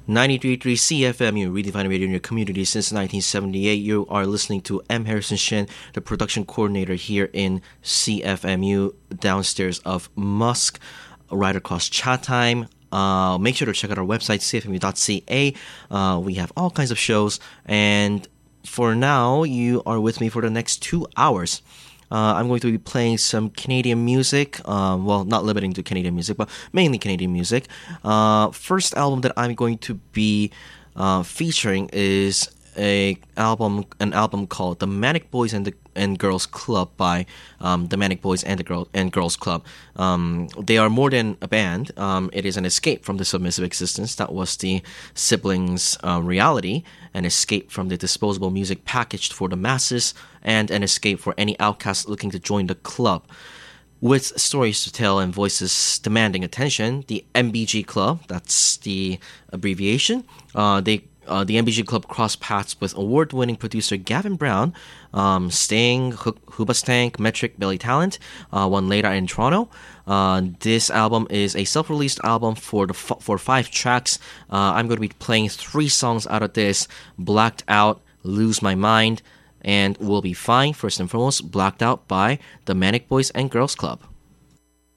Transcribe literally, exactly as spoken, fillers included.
ninety-three point three C F M U, redefining radio in your community since nineteen seventy-eight. You are listening to M. Harrison Shin, the production coordinator here in C F M U, downstairs of Musk, right across chat time. Uh, make sure to check out our website, c f m u dot c a. Uh, we have all kinds of shows, and for now, you are with me for the next two hours. Uh, I'm going to be playing some Canadian music, um, well, not limiting to Canadian music, but mainly Canadian music. Uh, first album that I'm going to be uh, featuring is a album, an album called The Manic Boys and the and Girls Club by um, the Manic Boys and the Girl and Girls Club. Um, they are more than a band. Um, it is an escape from the submissive existence that was the siblings' uh, reality, an escape from the disposable music packaged for the masses, and an escape for any outcast looking to join the club. With stories to tell and voices demanding attention, the M B G Club, that's the abbreviation, uh, they Uh, the M B G Club crossed paths with award-winning producer Gavin Brown, um, Sting, H- Hoobastank, Metric, Billy Talent, uh, one later in Toronto. Uh, this album is a self-released album for the f- for five tracks. Uh, I'm going to be playing three songs out of this: Blacked Out, Lose My Mind, and We'll Be Fine. First and foremost, Blacked Out by the Manic Boys and Girls Club.